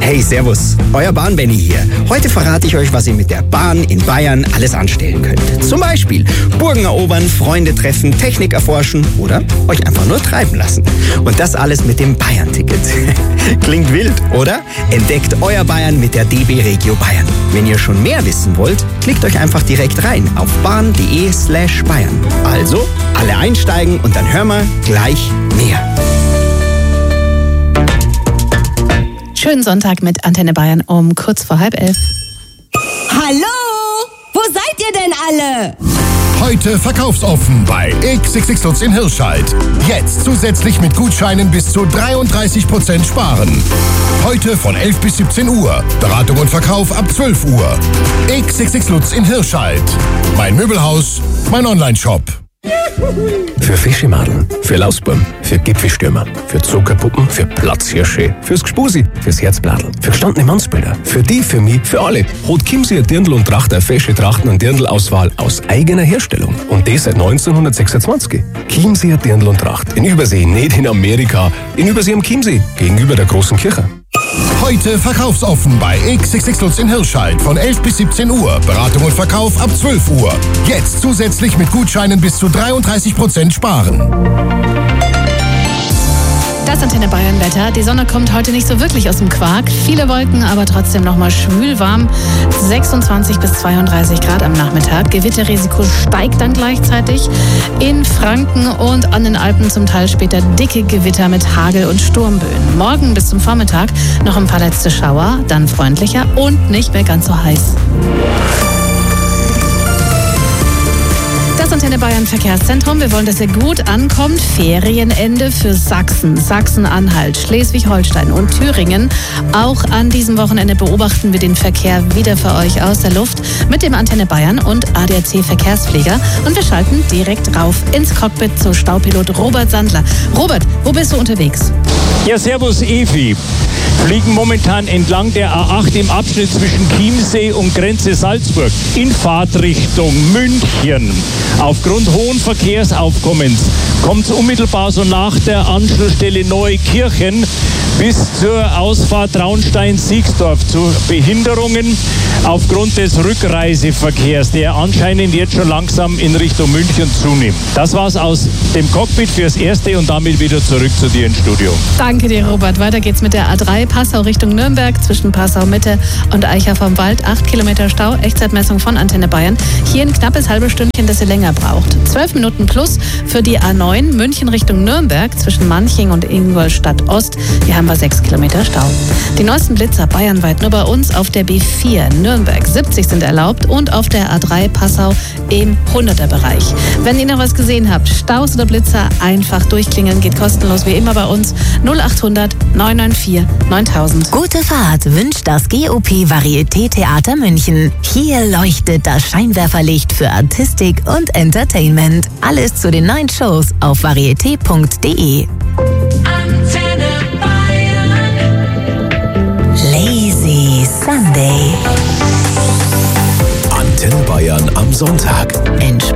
Hey, servus, euer Bahn-Benny hier. Heute verrate ich euch, was ihr mit der Bahn in Bayern alles anstellen könnt. Zum Beispiel Burgen erobern, Freunde treffen, Technik erforschen oder euch einfach nur treiben lassen. Und das alles mit dem Bayern-Ticket. Klingt wild, oder? Entdeckt euer Bayern mit der DB Regio Bayern. Wenn ihr schon mehr wissen wollt, klickt euch einfach direkt rein auf bahn.de/Bayern. Also, alle einsteigen und dann hören wir gleich mehr. Schönen Sonntag mit Antenne Bayern um kurz vor 10:30. Hallo? Wo seid ihr denn alle? Heute verkaufsoffen bei XXX Lutz in Hirscheid. Jetzt zusätzlich mit Gutscheinen bis zu 33% sparen. Heute von 11 bis 17 Uhr. Beratung und Verkauf ab 12 Uhr. XXX Lutz in Hirscheid. Mein Möbelhaus, mein Onlineshop. Für Fischemadeln, für Lausbuben, für Gipfelstürmer, für Zuckerpuppen, für Platzhirsche, fürs Gspusi, fürs Herzbladel, für gestandene Mannsbilder, für die, für mich, für alle. Hat Chiemseer Dirndl und Tracht eine fesche Trachten- und Dirndl-Auswahl aus eigener Herstellung. Und das seit 1926. Chiemseer Dirndl und Tracht. In Übersee, nicht in Amerika. In Übersee am Chiemsee, gegenüber der großen Kirche. Heute verkaufsoffen bei XXX Lutz in Hirscheid von 11 bis 17 Uhr. Beratung und Verkauf ab 12 Uhr. Jetzt zusätzlich mit Gutscheinen bis zu 33% sparen. Das Antenne Bayern Wetter. Die Sonne kommt heute nicht so wirklich aus dem Quark. Viele Wolken, aber trotzdem nochmal schwül warm. 26 bis 32 Grad am Nachmittag. Gewitterrisiko steigt dann gleichzeitig. In Franken und an den Alpen zum Teil später dicke Gewitter mit Hagel und Sturmböen. Morgen bis zum Vormittag noch ein paar letzte Schauer, dann freundlicher und nicht mehr ganz so heiß. Das Antenne Bayern Verkehrszentrum. Wir wollen, dass ihr gut ankommt. Ferienende für Sachsen, Sachsen-Anhalt, Schleswig-Holstein und Thüringen. Auch an diesem Wochenende beobachten wir den Verkehr wieder für euch aus der Luft mit dem Antenne Bayern und ADAC Verkehrsflieger. Und wir schalten direkt rauf ins Cockpit zu Staupilot Robert Sandler. Robert, wo bist du unterwegs? Ja, servus Evi. Fliegen momentan entlang der A8 im Abschnitt zwischen Chiemsee und Grenze Salzburg in Fahrtrichtung München. Aufgrund hohen Verkehrsaufkommens kommt es unmittelbar so nach der Anschlussstelle Neukirchen bis zur Ausfahrt Traunstein-Siegsdorf zu Behinderungen aufgrund des Rückreiseverkehrs, der anscheinend jetzt schon langsam in Richtung München zunimmt. Das war's aus dem Cockpit fürs Erste und damit wieder zurück zu dir ins Studio. Danke dir, Robert. Weiter geht's mit der A3 Passau Richtung Nürnberg zwischen Passau Mitte und Eicher vom Wald. 8 Kilometer Stau, Echtzeitmessung von Antenne Bayern. Hier ein knappes halbes Stündchen, das ihr länger braucht. 12 Minuten plus für die A9 München Richtung Nürnberg zwischen Manching und Ingolstadt Ost. Hier haben wir 6 Kilometer Stau. Die neuesten Blitzer bayernweit nur bei uns auf der B4 Nürnberg. 70 sind erlaubt und auf der A3 Passau im 100er-Bereich. Wenn ihr noch was gesehen habt, Staus oder Blitzer, einfach durchklingeln, geht kostenlos wie immer bei uns. 0800 994 9000. Gute Fahrt wünscht das GOP Varieté Theater München. Hier leuchtet das Scheinwerferlicht für Artistik und Entertainment. Alles zu den neuen Shows auf varieté.de. Antenne Bayern. Lazy Sunday. Antenne Bayern am Sonntag.